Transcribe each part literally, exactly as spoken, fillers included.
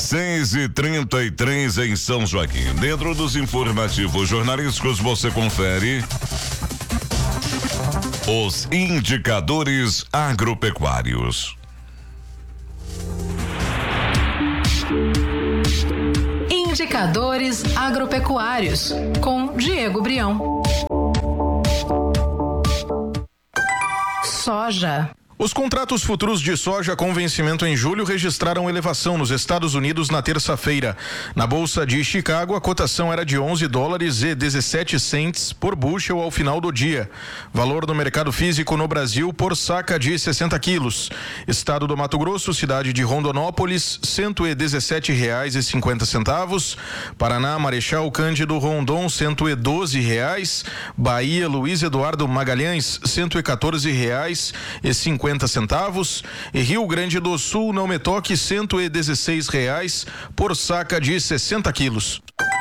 seis e trinta e três em São Joaquim. Dentro dos informativos jornalísticos você confere os indicadores agropecuários. Indicadores agropecuários com Diego Brião. Soja. Os contratos futuros de soja com vencimento em julho registraram elevação nos Estados Unidos na terça-feira. Na Bolsa de Chicago, a cotação era de onze dólares e dezessete centes por bushel ao final do dia. Valor no mercado físico no Brasil por saca de sessenta quilos. Estado do Mato Grosso, cidade de Rondonópolis, cento e dezessete reais e cinquenta centavos. Paraná, Marechal Cândido Rondon, cento e doze reais. Bahia, Luiz Eduardo Magalhães, cento e quatorze reais e cinquenta centavos, e Rio Grande do Sul, não me toque, cento e dezesseis reais por saca de sessenta quilos.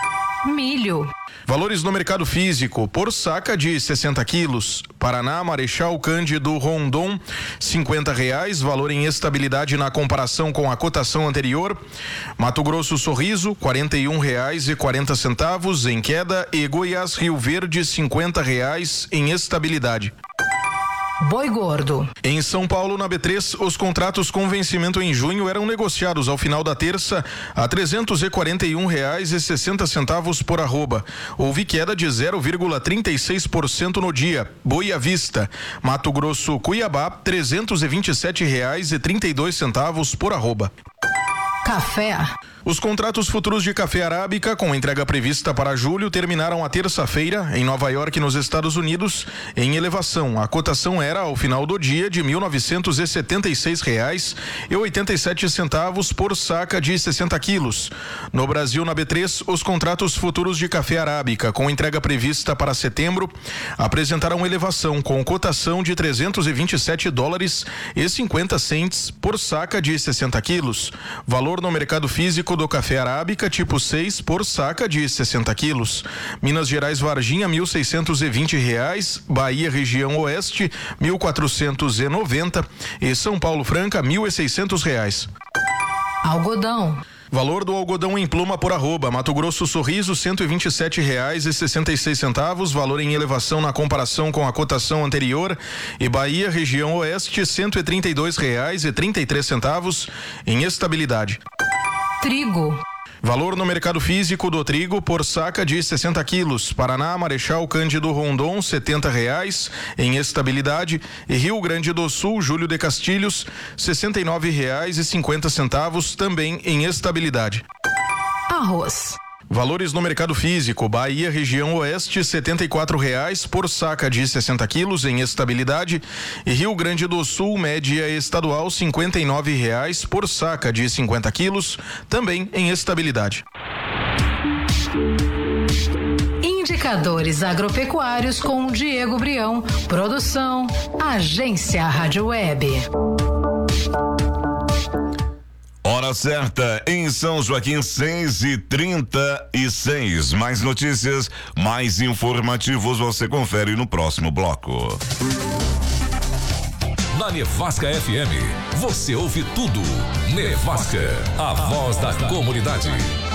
Milho. Valores no mercado físico por saca de sessenta quilos. Paraná, Marechal Cândido Rondon, cinquenta reais, valor em estabilidade na comparação com a cotação anterior. Mato Grosso Sorriso, quarenta e um reais e quarenta centavos em queda, e Goiás Rio Verde, cinquenta reais em estabilidade. Boi gordo. Em São Paulo, na B três, os contratos com vencimento em junho eram negociados ao final da terça a trezentos e quarenta e um reais e sessenta centavos por arroba. Houve queda de zero vírgula trinta e seis por cento no dia. Boi à vista. Mato Grosso, Cuiabá, trezentos e vinte e sete reais e trinta e dois centavos por arroba. Café. Os contratos futuros de café arábica, com entrega prevista para julho, terminaram a terça-feira em Nova York, nos Estados Unidos, em elevação. A cotação era, ao final do dia, de mil novecentos e setenta e seis reais e oitenta e sete centavos por saca de sessenta quilos. No Brasil, na B três, os contratos futuros de café arábica, com entrega prevista para setembro, apresentaram elevação, com cotação de trezentos e vinte e sete dólares e cinquenta centes por saca de sessenta quilos. Valor no mercado físico do café arábica tipo seis por saca de sessenta quilos. Minas Gerais Varginha, mil seiscentos e vinte reais. Bahia região oeste, mil quatrocentos e noventa, e São Paulo Franca, mil e seiscentos reais. Algodão. Valor do algodão em pluma por arroba. Mato Grosso Sorriso, cento e vinte e sete reais e sessenta e seis centavos, valor em elevação na comparação com a cotação anterior. E Bahia região oeste, cento e trinta e dois reais e trinta e três centavos em estabilidade. Trigo. Valor no mercado físico do trigo por saca de sessenta quilos. Paraná, Marechal Cândido Rondon, setenta reais em estabilidade. E Rio Grande do Sul, Júlio de Castilhos, sessenta e nove reais e cinquenta centavos, também em estabilidade. Arroz. Valores no mercado físico. Bahia região oeste, setenta e quatro reais por saca de sessenta quilos em estabilidade. E Rio Grande do Sul, média estadual, cinquenta e nove reais por saca de cinquenta quilos, também em estabilidade. Indicadores agropecuários com Diego Brião. Produção Agência Rádio Web. Hora certa em São Joaquim, seis e trinta e seis. Mais notícias, mais informativos você confere no próximo bloco. Na Nevasca F M, você ouve tudo. Nevasca, a voz da comunidade.